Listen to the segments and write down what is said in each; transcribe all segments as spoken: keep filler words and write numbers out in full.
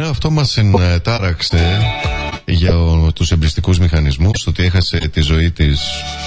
νέο αυτό μας συντάραξε για τους εμπριστικούς μηχανισμούς, ότι έχασε τη ζωή της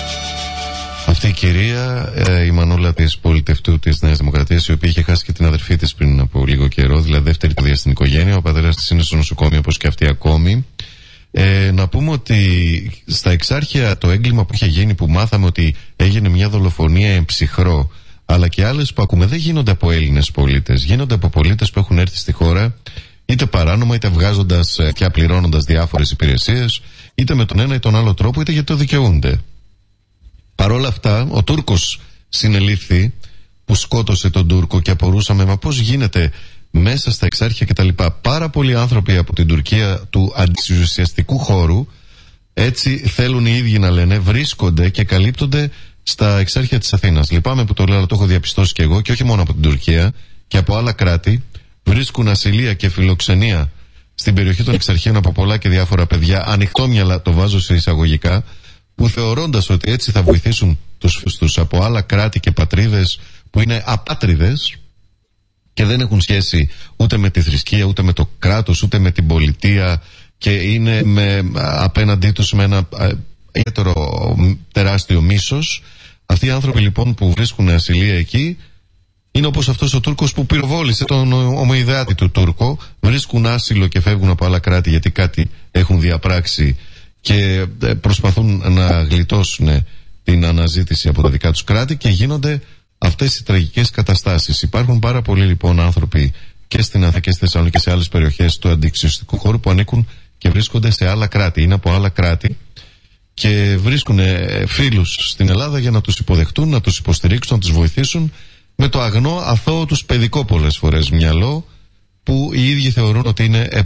αυτή η κυρία, ε, η μανούλα της πολιτευτού της Νέας Δημοκρατίας, η οποία είχε χάσει και την αδερφή της πριν από λίγο καιρό, δηλαδή δεύτερη παιδιά στην οικογένεια. Ο πατέρας της είναι στο νοσοκομείο, όπως και αυτή ακόμη. Ε, να πούμε ότι στα Εξάρχεια το έγκλημα που είχε γίνει, που μάθαμε ότι έγινε μια δολοφονία εν ψυχρό, αλλά και άλλες που ακούμε, δεν γίνονται από Έλληνες πολίτες. Γίνονται από πολίτες που έχουν έρθει στη χώρα είτε παράνομα, είτε βγάζοντας και απληρώνοντας διάφορες υπηρεσίες, είτε με τον ένα ή τον άλλο τρόπο, είτε γιατί το δικαιούνται. Παρ' όλα αυτά, ο Τούρκος συνελήφθη που σκότωσε τον Τούρκο και απορούσαμε, μα πώς γίνεται μέσα στα Εξάρχεια κτλ. Πάρα πολλοί άνθρωποι από την Τουρκία του αντισουσιαστικού χώρου, έτσι θέλουν οι ίδιοι να λένε, βρίσκονται και καλύπτονται στα Εξάρχεια της Αθήνας. Λυπάμαι που το λέω, αλλά το έχω διαπιστώσει και εγώ, και όχι μόνο από την Τουρκία και από άλλα κράτη. Βρίσκουν ασυλία και φιλοξενία στην περιοχή των Εξαρχείων από πολλά και διάφορα παιδιά, ανοιχτόμυαλα, το βάζω σε εισαγωγικά, που θεωρώντας ότι έτσι θα βοηθήσουν τους, τους από άλλα κράτη και πατρίδες που είναι απάτριδες και δεν έχουν σχέση ούτε με τη θρησκεία, ούτε με το κράτος, ούτε με την πολιτεία, και είναι με, απέναντί τους με ένα ιδιαίτερο τεράστιο μίσος. Αυτοί οι άνθρωποι λοιπόν που βρίσκουν ασυλία εκεί είναι όπως αυτός ο Τούρκος που πυροβόλησε τον ομοειδεάτη του Τούρκο. Βρίσκουν άσυλο και φεύγουν από άλλα κράτη γιατί κάτι έχουν διαπράξει και προσπαθούν να γλιτώσουν την αναζήτηση από τα δικά τους κράτη, και γίνονται αυτές οι τραγικές καταστάσεις. Υπάρχουν πάρα πολλοί λοιπόν άνθρωποι και στην Αθήνα και στη Θεσσαλονίκη και σε άλλες περιοχές του αντιεξουσιαστικού χώρου που ανήκουν και βρίσκονται σε άλλα κράτη, είναι από άλλα κράτη και βρίσκουν φίλους στην Ελλάδα για να τους υποδεχτούν, να τους υποστηρίξουν, να τους βοηθήσουν, με το αγνό, αθώο τους παιδικό πολλές φορές μυαλό, που οι ίδιοι θεωρούν ότι είναι